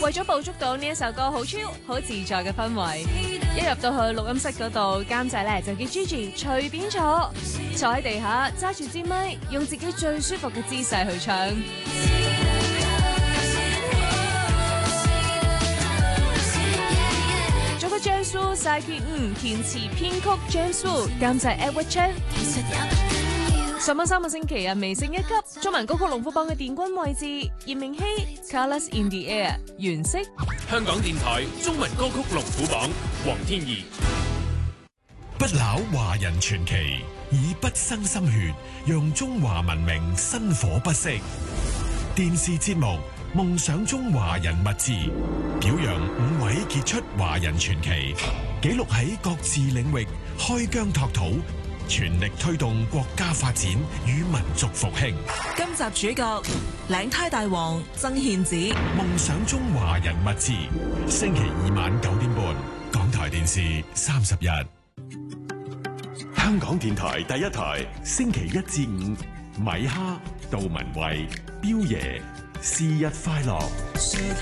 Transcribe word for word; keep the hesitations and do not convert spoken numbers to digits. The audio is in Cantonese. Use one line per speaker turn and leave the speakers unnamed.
為咗捕捉到呢一首歌好 chill、好自在嘅氛圍，一入到去錄音室嗰度，監製咧就叫 Gigi 隨便坐，坐喺地下揸住支咪，用自己最舒服嘅姿勢去唱。作曲張蘇、晒潔悟，填詞編曲張蘇，監製 Edward Chan。十蚊三個星期啊，微升一級中文歌曲龍虎榜嘅殿軍位置，葉明熙 Colors in the Air 原色。
香港電台中文歌曲龍虎榜，黃天怡。
不朽華人傳奇，以不生心血，讓中華文明薪火不息。電視節目《夢想中華人物誌》，表揚五位傑出華人傳奇，記錄喺各自領域開疆拓土，全力推動國家發展與民族復興。
今集主角領呔大王曾憲梓。
夢想中華人物誌，星期二晚九點半，港台電視三十日。香港電台第一台，星期一至五，米哈、杜文慧、彪爺，是日快樂。